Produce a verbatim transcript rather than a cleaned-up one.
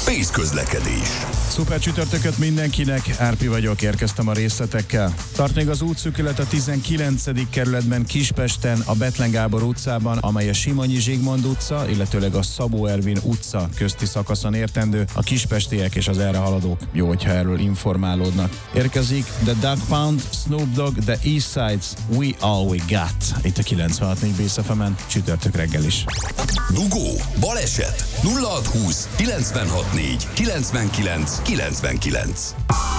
Pész közlekedés. Szuper csütörtököt mindenkinek, Árpi vagyok, érkeztem a részletekkel. Tart még az útszűkület a tizenkilencedik kerületben Kispesten, a Bethlen Gábor utcában, amely a Simonyi Zsigmond utca, illetőleg a Szabó Ervin utca közti szakaszon értendő. A kispestiek és az erre haladók jó, hogyha erről informálódnak. Érkezik The Duck Pound, Snoop Dogg, The East Sides, We All We Got. Itt a kilencvenhat négy Bész ef emen, csütörtök reggel is. Dugó, baleset, nulla hat húsz kilencvenhat négy kilencvenkilenc kilencvenkilenc.